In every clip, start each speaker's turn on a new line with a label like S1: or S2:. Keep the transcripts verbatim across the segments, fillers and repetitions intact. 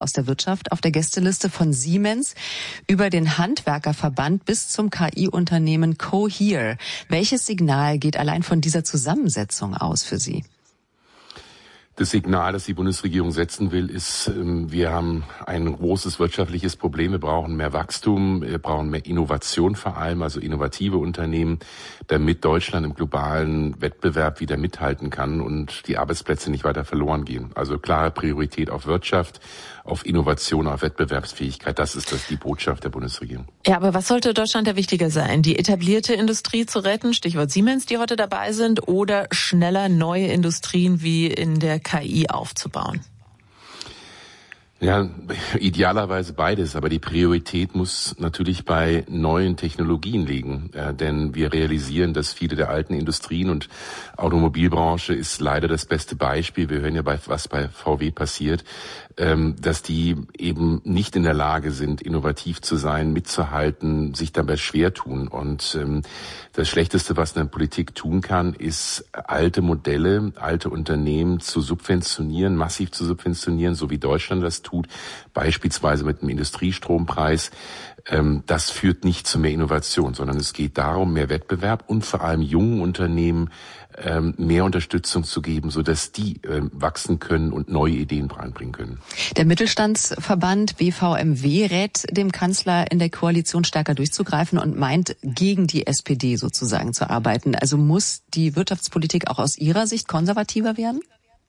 S1: aus der Wirtschaft auf der Gästeliste von Siemens über den Handwerkerverband bis zum K I-Unternehmen Cohere. Welches Signal geht allein von dieser Zusammensetzung aus für Sie?
S2: Das Signal, das die Bundesregierung setzen will, ist, wir haben ein großes wirtschaftliches Problem. Wir brauchen mehr Wachstum, wir brauchen mehr Innovation vor allem, also innovative Unternehmen, damit Deutschland im globalen Wettbewerb wieder mithalten kann und die Arbeitsplätze nicht weiter verloren gehen. Also klare Priorität auf Wirtschaft, auf Innovation, auf Wettbewerbsfähigkeit. Das ist das die Botschaft der Bundesregierung.
S3: Ja, aber was sollte Deutschland da wichtiger sein? Die etablierte Industrie zu retten, Stichwort Siemens, die heute dabei sind, oder schneller neue Industrien wie in der K I aufzubauen?
S2: Ja, idealerweise beides, aber die Priorität muss natürlich bei neuen Technologien liegen, äh, denn wir realisieren, dass viele der alten Industrien und Automobilbranche ist leider das beste Beispiel. Wir hören ja, bei, was bei V W passiert, ähm, dass die eben nicht in der Lage sind, innovativ zu sein, mitzuhalten, sich dabei schwer tun. Und ähm, das Schlechteste, was eine Politik tun kann, ist alte Modelle, alte Unternehmen zu subventionieren, massiv zu subventionieren, so wie Deutschland das tut. tut, beispielsweise mit dem Industriestrompreis. Das führt nicht zu mehr Innovation, sondern es geht darum, mehr Wettbewerb und vor allem jungen Unternehmen mehr Unterstützung zu geben, sodass die wachsen können und neue Ideen reinbringen können.
S1: Der Mittelstandsverband B V M W rät dem Kanzler, in der Koalition stärker durchzugreifen und meint, gegen die S P D sozusagen zu arbeiten. Also muss die Wirtschaftspolitik auch aus Ihrer Sicht konservativer werden?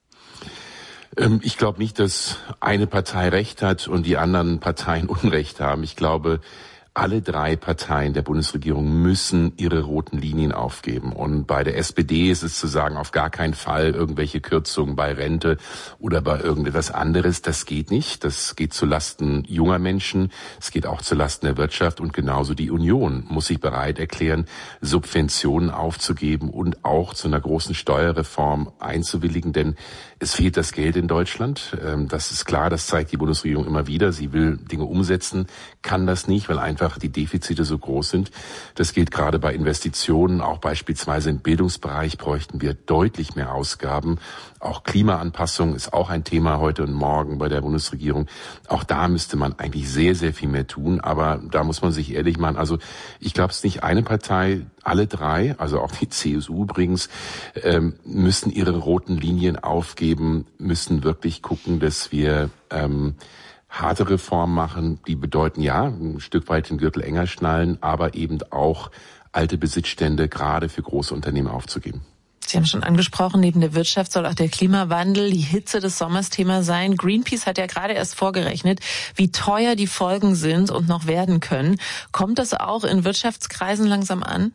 S2: Ich glaube nicht, dass eine Partei Recht hat und die anderen Parteien Unrecht haben. Ich glaube, alle drei Parteien der Bundesregierung müssen ihre roten Linien aufgeben. Und bei der S P D ist es zu sagen, auf gar keinen Fall irgendwelche Kürzungen bei Rente oder bei irgendetwas anderes. Das geht nicht. Das geht zulasten junger Menschen. Es geht auch zulasten der Wirtschaft. Und genauso die Union muss sich bereit erklären, Subventionen aufzugeben und auch zu einer großen Steuerreform einzuwilligen. Denn es fehlt das Geld in Deutschland. Das ist klar. Das zeigt die Bundesregierung immer wieder. Sie will Dinge umsetzen, kann das nicht, weil einfach die Defizite so groß sind. Das gilt gerade bei Investitionen. Auch beispielsweise im Bildungsbereich bräuchten wir deutlich mehr Ausgaben. Auch Klimaanpassung ist auch ein Thema heute und morgen bei der Bundesregierung. Auch da müsste man eigentlich sehr, sehr viel mehr tun. Aber da muss man sich ehrlich machen. Also ich glaube, es ist nicht eine Partei, alle drei, also auch die C S U übrigens, ähm, müssen ihre roten Linien aufgeben, müssen wirklich gucken, dass wir ähm, harte Reformen machen, die bedeuten ja, ein Stück weit den Gürtel enger schnallen, aber eben auch alte Besitzstände gerade für große Unternehmen aufzugeben.
S3: Sie haben schon angesprochen, neben der Wirtschaft soll auch der Klimawandel, die Hitze des Sommers Thema sein. Greenpeace hat ja gerade erst vorgerechnet, wie teuer die Folgen sind und noch werden können. Kommt das auch in Wirtschaftskreisen langsam an?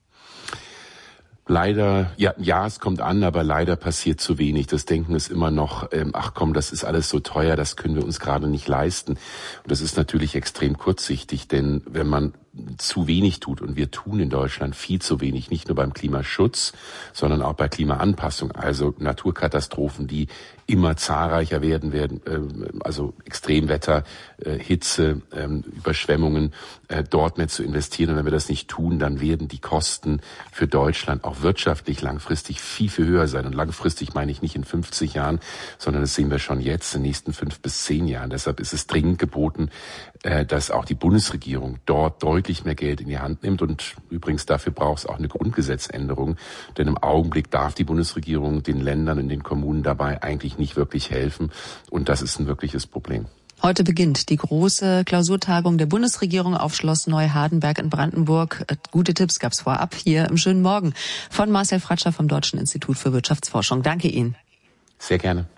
S2: Leider, ja, ja, es kommt an, aber leider passiert zu wenig. Das Denken ist immer noch, ähm, ach komm, das ist alles so teuer, das können wir uns gerade nicht leisten. Und das ist natürlich extrem kurzsichtig, denn wenn man zu wenig tut, und wir tun in Deutschland viel zu wenig, nicht nur beim Klimaschutz, sondern auch bei Klimaanpassung, also Naturkatastrophen, die immer zahlreicher werden werden, also Extremwetter, Hitze, Überschwemmungen, dort mehr zu investieren. Und wenn wir das nicht tun, dann werden die Kosten für Deutschland auch wirtschaftlich langfristig viel, viel höher sein. Und langfristig meine ich nicht in fünfzig Jahren, sondern das sehen wir schon jetzt in den nächsten fünf bis zehn Jahren. Deshalb ist es dringend geboten, dass auch die Bundesregierung dort deutlich mehr Geld in die Hand nimmt. Und übrigens dafür braucht es auch eine Grundgesetzänderung. Denn im Augenblick darf die Bundesregierung den Ländern und den Kommunen dabei eigentlich nicht wirklich helfen. Und das ist ein wirkliches Problem.
S1: Heute beginnt die große Klausurtagung der Bundesregierung auf Schloss Neuhardenberg in Brandenburg. Gute Tipps gab's vorab hier im schönen Morgen von Marcel Fratscher vom Deutschen Institut für Wirtschaftsforschung. Danke Ihnen.
S2: Sehr gerne.